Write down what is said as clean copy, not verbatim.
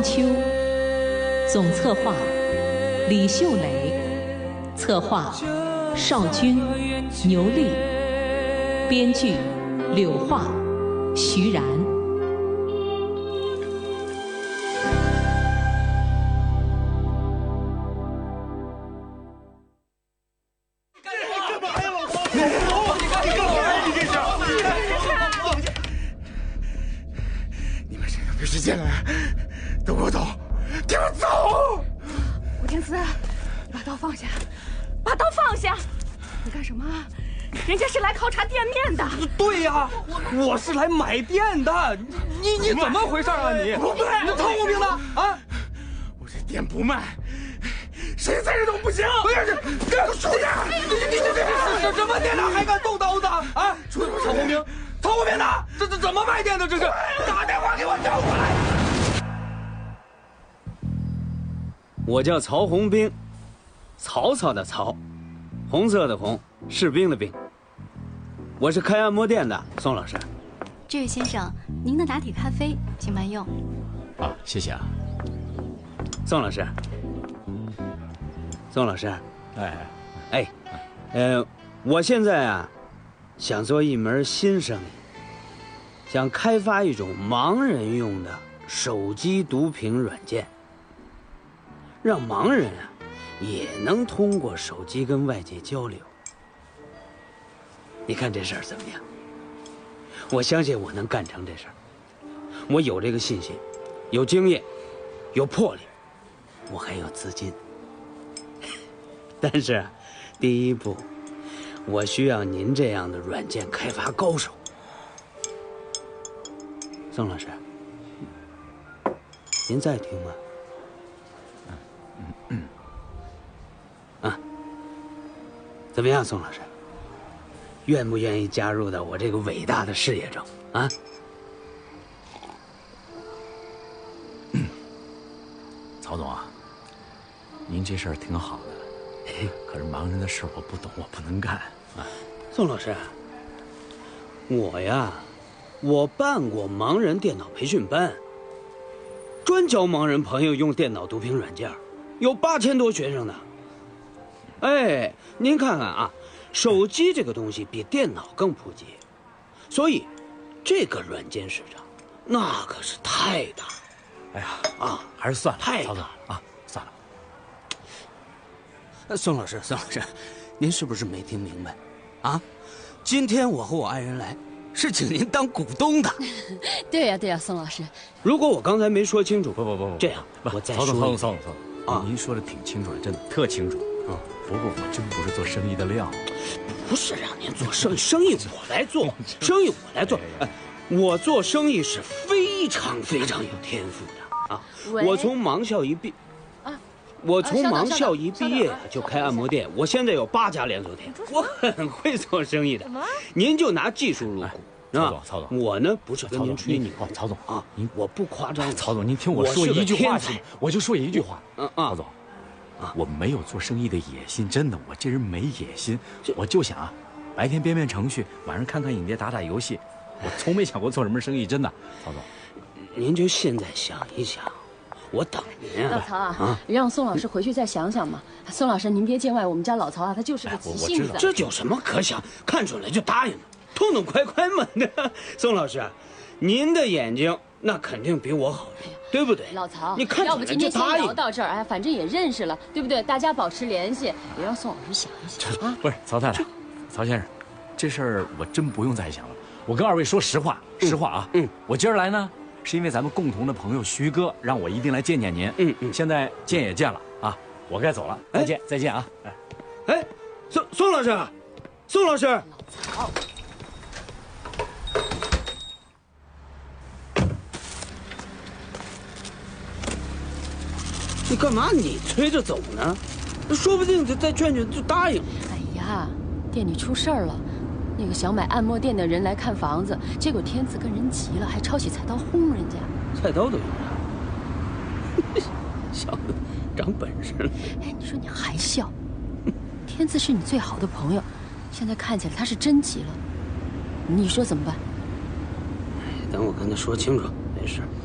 秋，总策划李秀蕾，策划邵军、牛丽，编剧柳桦、徐然。 进来，都给我走！给我走！ 武天慈，把刀放下，把刀放下！你干什么？人家是来考察店面的。 对呀，我是来买店的。你怎么回事啊你？ 不卖！ 你曹红兵呢？啊！ 我这店不卖，谁在这都不行！不是，给我出去！你是什么店呢？还敢动刀子？啊！出去！曹红兵！曹红兵呢？这怎么卖店的？这是！ 打电话给我叫过来！ 我叫曹红兵，曹操的曹，红色的红，士兵的兵。我是开按摩店的，宋老师。 这位先生，您的拿铁咖啡请慢用。 啊，谢谢啊。 宋老师，宋老师，我现在啊，想做一门新生意，想开发一种盲人用的手机读屏软件。让盲人啊，也能通过手机跟外界交流。你看这事儿怎么样？我相信我能干成这事儿，我有这个信心，有经验，有魄力，我还有资金。但是，第一步，我需要您这样的软件开发高手。宋老师，您在听吗？怎么样，宋老师？愿不愿意加入到我这个伟大的事业中啊？ 曹总啊，您这事儿挺好的，可是盲人的事我不懂，我不能干啊。 宋老师，我办过盲人电脑培训班，专教盲人朋友用电脑读屏软件，有8000多学生呢。哎，您看看啊，手机这个东西比电脑更普及，所以这个软件市场那可是太大。 哎呀啊，还是算了， 太曹总啊，算了。 宋老师，您是不是没听明白？啊，今天我和我爱人来，是请您当股东的。 对呀，宋老师。 如果我刚才没说清楚， 不， 这样我再说。 曹总啊，您说的挺清楚的，真的特清楚。不过我真不是做生意的料。 不是让您做生意，生意我来做，生意我来做。我做生意是非常非常有天赋的啊！我从盲校一毕业就开按摩店，我现在有8家连锁店，我很会做生意的。您就拿技术入股。 曹总， 我呢不是跟您吹牛。 曹总啊， 我不夸张。 曹总，您听我说一句话行吗？我就说一句话。曹总。我没有做生意的野心，真的，我这人没野心，我就想啊，白天编程序，晚上看看影碟，打游戏，我从没想过做什么生意，真的。曹总， 您就现在想一想，我等您啊。 老曹啊，让宋老师回去再想想嘛。宋老师，您别见外，我们家老曹啊，他就是个急性子。 这有什么可想？看出来就答应了，痛痛快快嘛。宋老师，您的眼睛那肯定比我好。对不对， 老曹？ 你看， 要不今天先聊到这儿，反正也认识了，对不对？大家保持联系，也让宋老师想一想啊。 不是曹太太，曹先生，这事儿我真不用再想了。我跟2位说实话啊，我今儿来呢，是因为咱们共同的朋友徐哥让我一定来见见您。现在见也见了啊，我该走了，再见啊。 宋老师，宋老师。 老曹。 你干嘛？你催着走呢？说不定再劝劝就答应了。 哎呀，店里出事儿了，那个想买按摩店的人来看房子，结果天赐跟人急了，还抄起菜刀轰人家。 菜刀都有了，小子长本事了。 哎，你说你还笑？天赐是你最好的朋友，现在看起来他是真急了，你说怎么办？ 等我跟他说清楚，没事。